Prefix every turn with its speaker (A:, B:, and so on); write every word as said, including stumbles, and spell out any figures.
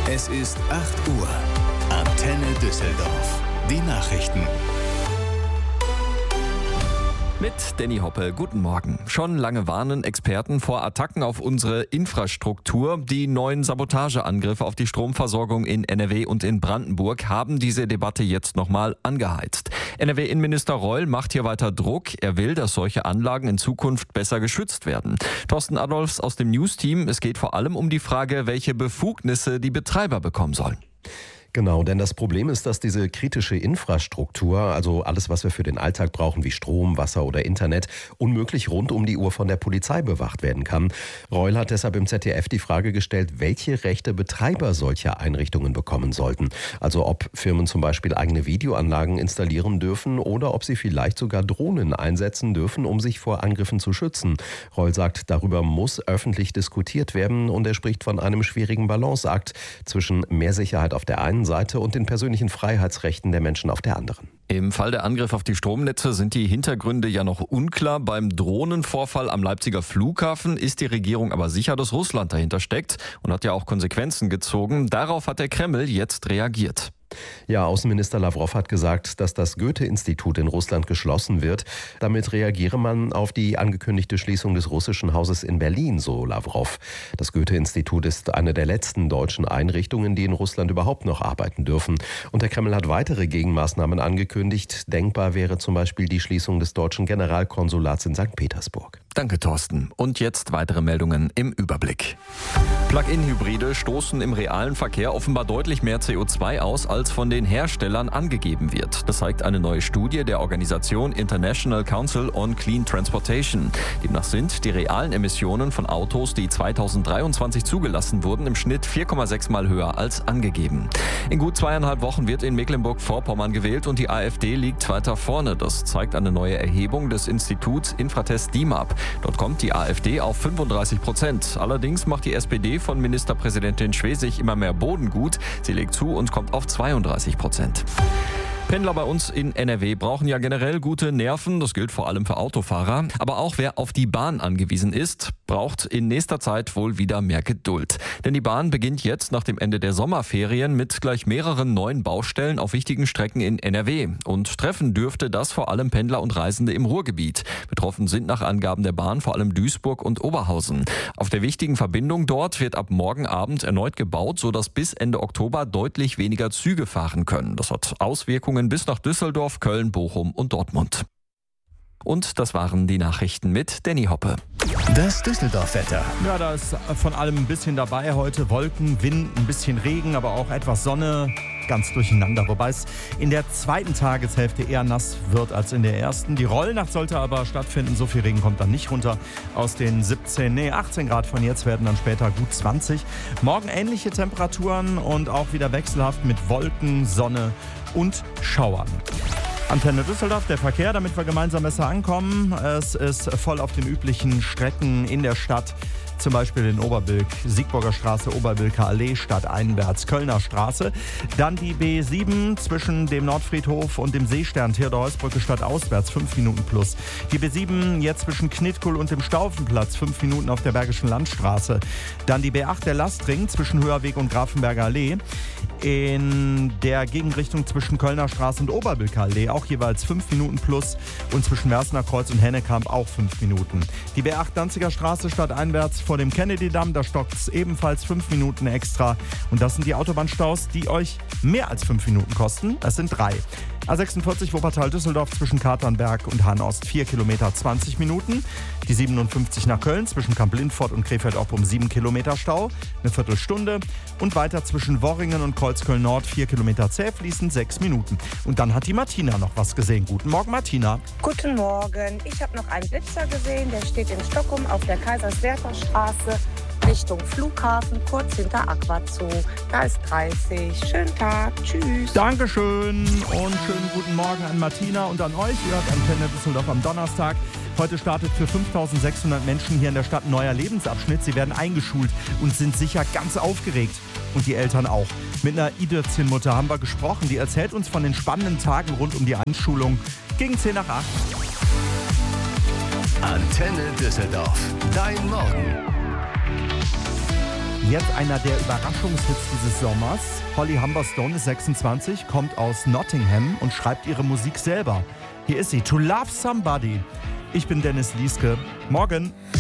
A: Es ist acht Uhr. Antenne Düsseldorf. Die Nachrichten.
B: Mit Danny Hoppe, guten Morgen. Schon lange warnen Experten vor Attacken auf unsere Infrastruktur. Die neuen Sabotageangriffe auf die Stromversorgung in N R W und in Brandenburg haben diese Debatte jetzt nochmal angeheizt. N R W-Innenminister Reul macht hier weiter Druck. Er will, dass solche Anlagen in Zukunft besser geschützt werden. Thorsten Adolfs aus dem News-Team. Es geht vor allem um die Frage, welche Befugnisse die Betreiber bekommen sollen.
C: Genau, denn das Problem ist, dass diese kritische Infrastruktur, also alles, was wir für den Alltag brauchen, wie Strom, Wasser oder Internet, unmöglich rund um die Uhr von der Polizei bewacht werden kann. Reul hat deshalb im Z D F die Frage gestellt, welche Rechte Betreiber solcher Einrichtungen bekommen sollten. Also ob Firmen zum Beispiel eigene Videoanlagen installieren dürfen oder ob sie vielleicht sogar Drohnen einsetzen dürfen, um sich vor Angriffen zu schützen. Reul sagt, darüber muss öffentlich diskutiert werden und er spricht von einem schwierigen Balanceakt zwischen mehr Sicherheit auf der einen Seite und den persönlichen Freiheitsrechten der Menschen auf der anderen.
B: Im Fall der Angriffe auf die Stromnetze sind die Hintergründe ja noch unklar. Beim Drohnenvorfall am Leipziger Flughafen ist die Regierung aber sicher, dass Russland dahinter steckt und hat ja auch Konsequenzen gezogen. Darauf hat der Kreml jetzt reagiert.
C: Ja, Außenminister Lavrov hat gesagt, dass das Goethe-Institut in Russland geschlossen wird. Damit reagiere man auf die angekündigte Schließung des russischen Hauses in Berlin, so Lavrov. Das Goethe-Institut ist eine der letzten deutschen Einrichtungen, die in Russland überhaupt noch arbeiten dürfen. Und der Kreml hat weitere Gegenmaßnahmen angekündigt. Denkbar wäre zum Beispiel die Schließung des deutschen Generalkonsulats in Sankt Petersburg.
B: Danke, Thorsten. Und jetzt weitere Meldungen im Überblick. Plug-in-Hybride stoßen im realen Verkehr offenbar deutlich mehr C O zwei aus, als von den Herstellern angegeben wird. Das zeigt eine neue Studie der Organisation International Council on Clean Transportation. Demnach sind die realen Emissionen von Autos, die zweitausenddreiundzwanzig zugelassen wurden, im Schnitt vier Komma sechs Mal höher als angegeben. In gut zweieinhalb Wochen wird in Mecklenburg-Vorpommern gewählt und die AfD liegt weiter vorne. Das zeigt eine neue Erhebung des Instituts Infratest D I M A P. Dort kommt die AfD auf fünfunddreißig Prozent. Allerdings macht die S P D von Ministerpräsidentin Schwesig immer mehr Boden gut. Sie legt zu und kommt auf zweiunddreißig Prozent. Pendler bei uns in N R W brauchen ja generell gute Nerven, das gilt vor allem für Autofahrer. Aber auch wer auf die Bahn angewiesen ist, braucht in nächster Zeit wohl wieder mehr Geduld. Denn die Bahn beginnt jetzt nach dem Ende der Sommerferien mit gleich mehreren neuen Baustellen auf wichtigen Strecken in N R W. Und treffen dürfte das vor allem Pendler und Reisende im Ruhrgebiet. Betroffen sind nach Angaben der Bahn vor allem Duisburg und Oberhausen. Auf der wichtigen Verbindung dort wird ab morgen Abend erneut gebaut, sodass bis Ende Oktober deutlich weniger Züge fahren können. Das hat Auswirkungen bis nach Düsseldorf, Köln, Bochum und Dortmund. Und das waren die Nachrichten mit Danny Hoppe.
A: Das Düsseldorf-Wetter.
D: Ja, da ist von allem ein bisschen dabei heute. Wolken, Wind, ein bisschen Regen, aber auch etwas Sonne. Ganz durcheinander. Wobei es in der zweiten Tageshälfte eher nass wird als in der ersten. Die Rollnacht sollte aber stattfinden. So viel Regen kommt dann nicht runter. Aus den siebzehn, nee, achtzehn Grad von jetzt werden dann später gut zwanzig. Morgen ähnliche Temperaturen und auch wieder wechselhaft mit Wolken, Sonne und Schauern. Antenne Düsseldorf, der Verkehr, damit wir gemeinsam besser ankommen. Es ist voll auf den üblichen Strecken in der Stadt. Zum Beispiel in Oberbilk, Siegburger Straße, Oberbilker Allee, stadteinwärts, Kölner Straße. Dann die B sieben zwischen dem Nordfriedhof und dem Seestern, Theodor-Heuss-Brücke stadtauswärts, fünf Minuten plus. Die B sieben jetzt zwischen Knitkuhl und dem Staufenplatz, fünf Minuten auf der Bergischen Landstraße. Dann die B acht, der Lastring zwischen Höherweg und Grafenberger Allee. In der Gegenrichtung zwischen Kölner Straße und Oberbilker Allee auch jeweils fünf Minuten plus und zwischen Mersner Kreuz und Hennekamp auch fünf Minuten. Die B acht Danziger Straße stadteinwärts vor dem Kennedy-Damm, da stockt es ebenfalls fünf Minuten extra. Und das sind die Autobahnstaus, die euch mehr als fünf Minuten kosten. Es sind drei. A sechsundvierzig Wuppertal-Düsseldorf zwischen Katernberg und Hahn-Ost vier Kilometer zwanzig Minuten. Die siebenundfünfzig nach Köln zwischen Kamp-Lindfort und Krefeld-Oppum sieben Kilometer Stau, eine Viertelstunde. Und weiter zwischen Worringen und Kreuzköln-Nord vier Kilometer zäh fließend sechs Minuten. Und dann hat die Martina noch was gesehen. Guten Morgen, Martina.
E: Guten Morgen. Ich habe noch einen Blitzer gesehen. Der steht in Stockholm auf der Kaiserswerther Straße Richtung Flughafen, kurz hinter Aquazoo. Da ist dreißig. Schönen Tag. Tschüss.
D: Dankeschön und schönen guten Morgen an Martina und an euch. Ihr hört Antenne Düsseldorf am Donnerstag. Heute startet für fünftausendsechshundert Menschen hier in der Stadt ein neuer Lebensabschnitt. Sie werden eingeschult und sind sicher ganz aufgeregt. Und die Eltern auch. Mit einer I-Dörzchen-Mutter haben wir gesprochen. Die erzählt uns von den spannenden Tagen rund um die Einschulung. Gegen zehn nach acht.
A: Antenne Düsseldorf. Dein Morgen.
D: Jetzt einer der Überraschungshits dieses Sommers. Holly Humberstone ist sechsundzwanzig, kommt aus Nottingham und schreibt ihre Musik selber. Hier ist sie, To Love Somebody. Ich bin Dennis Lieske. Morgen.